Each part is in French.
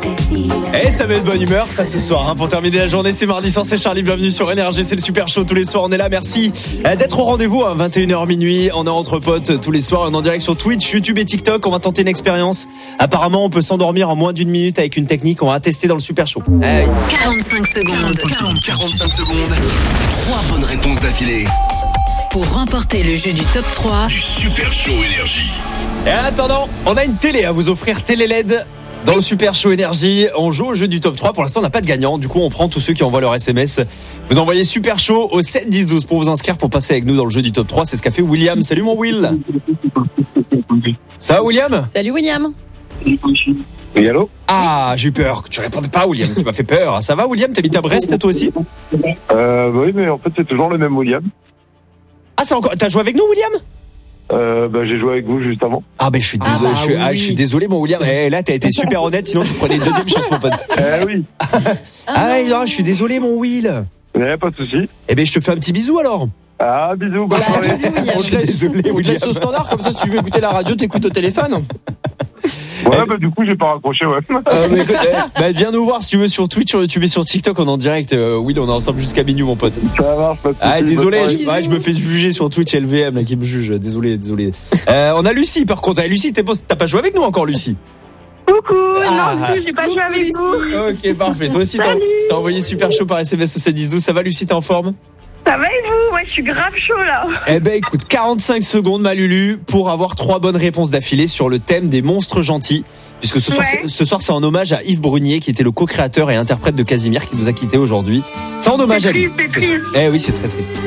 Et ça met de bonne humeur, ça ce soir. Pour terminer la journée, c'est mardi soir, c'est Charlie. Bienvenue sur Énergie, c'est le super show tous les soirs. On est là, merci d'être au rendez-vous à 21h minuit. On est entre potes tous les soirs. On est en direct sur Twitch, YouTube et TikTok. On va tenter une expérience. Apparemment, on peut s'endormir en moins d'une minute avec une technique. On va tester dans le super show. 45 secondes. 45 secondes. 3 bonnes réponses d'affilée. Pour remporter le jeu du top 3 du super show Énergie. Et en attendant, on a une télé à vous offrir, télé LED. Dans le Super Show Énergie, on joue au jeu du top 3. Pour l'instant, on n'a pas de gagnant. Du coup, on prend tous ceux qui envoient leur SMS. Vous envoyez Super Show au 7 10 12 pour vous inscrire pour passer avec nous dans le jeu du top 3. C'est ce qu'a fait William. Salut mon Will. Ça va William ? Salut William. Oui, allô ? Ah, j'ai eu peur. Tu répondais pas William. Tu m'as fait peur. Ça va William ? T'habites à Brest toi aussi ? Oui, mais en fait, c'est toujours le même William. Ah, c'est encore. T'as joué avec nous William ? J'ai joué avec vous juste avant. Ah je suis désolé, je suis désolé mon William. Là t'as été super honnête, sinon tu prenais une deuxième chance mon pote. Oui. Je suis désolé mon Will. Pas de souci. Je te fais un petit bisou alors. Ah bisous, bonne soirée. Bisous William. Je suis désolé On te laisse au standard, comme ça si tu veux écouter la radio, t'écoutes au téléphone. Ouais, du coup j'ai pas raccroché, ouais. Viens nous voir si tu veux sur Twitch, sur YouTube et sur TikTok, on est en direct. Will, on est ensemble jusqu'à minuit mon pote. Ça marche, pas de souci. Désolé, je me fais juger sur Twitch, LVM là qui me juge. Désolé. On a Lucie par contre. Lucie, t'as pas joué avec nous encore Lucie? Coucou, non, j'ai pas joué avec vous. Ok, parfait. Toi aussi t'as envoyé Super Chaud par SMS au 7 10 12. Ça va Lucie, t'es en forme? Ça va et vous? Ouais, je suis grave chaud là. Écoute, 45 secondes ma Lulu pour avoir 3 bonnes réponses d'affilée sur le thème des monstres gentils. Puisque ce soir c'est en hommage à Yves Brunier qui était le co-créateur et interprète de Casimir qui nous a quittés aujourd'hui. C'est en hommage à lui. C'est triste. Oui, c'est très triste.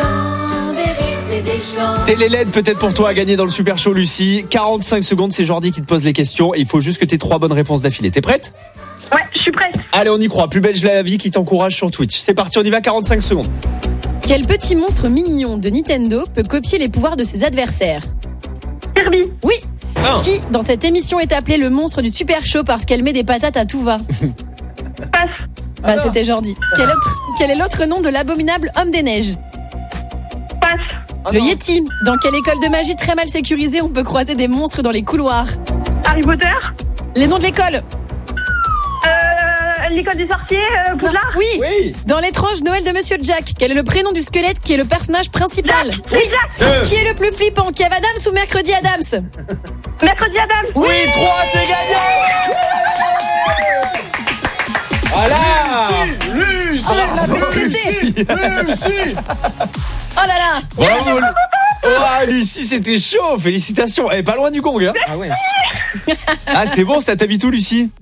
Télé LED peut-être pour toi à gagner dans le Super Show Lucie. 45 secondes, c'est Jordi qui te pose les questions et il faut juste que tu aies 3 bonnes réponses d'affilée. T'es prête? Ouais, je suis prête. Allez, on y croit. Plus belle la vie qui t'encourage sur Twitch. C'est parti, on y va, 45 secondes. Quel petit monstre mignon de Nintendo peut copier les pouvoirs de ses adversaires? Kirby. Oui. Qui, dans cette émission, est appelé le monstre du Super Show parce qu'elle met des patates à tout va? Passe. C'était Jordi. Quel est l'autre nom de l'abominable homme des neiges? Passe. Le Yeti. Dans quelle école de magie très mal sécurisée on peut croiser des monstres dans les couloirs? Harry Potter. Les noms de l'école? L'école des sorciers, Poudlard. Oui. Dans l'étrange Noël de Monsieur Jack, quel est le prénom du squelette qui est le personnage principal? Jack. Qui est le plus flippant, Kev Adams ou Mercredi Adams? Mercredi Adams. Oui, 3, c'est gagné. Voilà. Lucie, la fait stresser. Lucie. Oh là là. Bravo. Lucie, c'était chaud. Félicitations. Pas loin du gong, hein. Ah ouais. C'est bon, ça t'habite où Lucie?